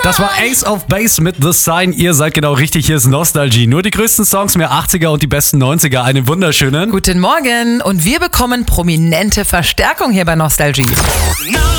Das war Ace of Base mit The Sign. Ihr seid genau richtig, hier ist Nostalgie. Nur die größten Songs, mehr 80er und die besten 90er. Einen wunderschönen Guten Morgen und wir bekommen prominente Verstärkung hier bei Nostalgie.